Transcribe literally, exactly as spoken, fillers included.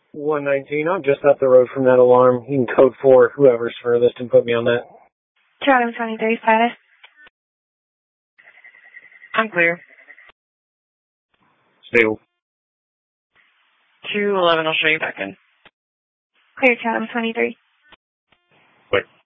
one nineteen, I'm just up the road from that alarm. You can code for whoever's furthest and put me on that. Chatham twenty-three, status. I'm clear. Stable. two eleven, I'll show you back in. Clear, Chatham twenty-three. Wait.